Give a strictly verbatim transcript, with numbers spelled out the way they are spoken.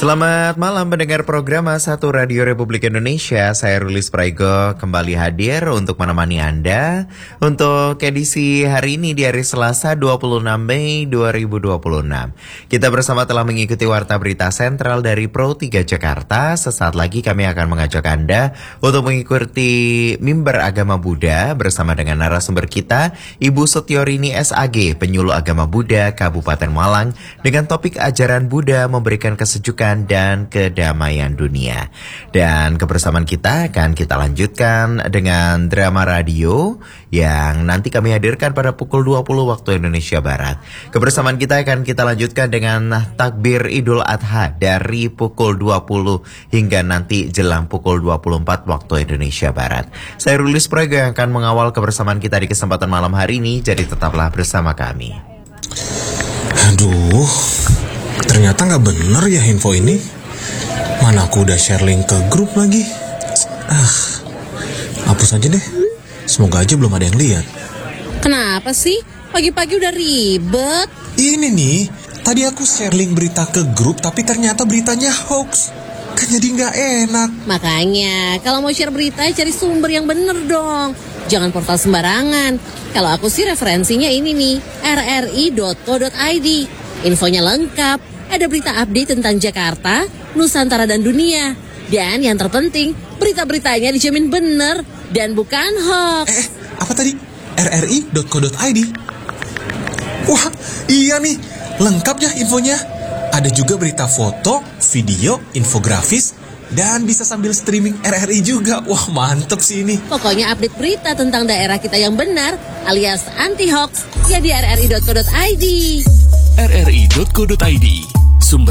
Selamat malam pendengar program satu Radio Republik Indonesia. Saya Rulis Praigo kembali hadir untuk menemani Anda untuk edisi hari ini di hari Selasa dua puluh enam Mei dua ribu dua puluh enam. Kita bersama telah mengikuti Warta Berita Sentral dari Pro tiga Jakarta. Sesaat lagi kami akan mengajak Anda untuk mengikuti Mimbar Agama Buddha bersama dengan narasumber kita, Ibu Setiorini S A G, Penyuluh Agama Buddha Kabupaten Malang, dengan topik ajaran Buddha memberikan kesejukan dan kedamaian dunia. Dan kebersamaan kita akan kita lanjutkan dengan drama radio yang nanti kami hadirkan pada pukul dua puluh waktu Indonesia Barat. Kebersamaan kita akan kita lanjutkan dengan takbir Idul Adha dari pukul dua puluh hingga nanti jelang pukul dua puluh empat waktu Indonesia Barat. Saya Rulis Prego yang akan mengawal kebersamaan kita di kesempatan malam hari ini, jadi tetaplah bersama kami. Aduh, ternyata gak bener ya info ini. Mana aku udah share link ke grup lagi. Ah, hapus aja deh. Semoga aja belum ada yang lihat. Kenapa sih? Pagi-pagi udah ribet. Ini nih, tadi aku share link berita ke grup, tapi ternyata beritanya hoax. Kan jadi gak enak. Makanya, kalau mau share berita, cari sumber yang bener dong. Jangan portal sembarangan. Kalau aku sih referensinya ini nih, r r i dot co dot i d. Infonya lengkap, ada berita update tentang Jakarta, Nusantara dan dunia. Dan yang terpenting, berita-beritanya dijamin bener dan bukan hoax. Eh, apa tadi? r r i dot co dot i d. Wah, iya nih, lengkap ya infonya. Ada juga berita foto, video, infografis, dan bisa sambil streaming R R I juga. Wah, mantep sih ini. Pokoknya update berita tentang daerah kita yang benar, alias anti-hoax, ya di r r i dot co dot i d. r r i dot co dot i d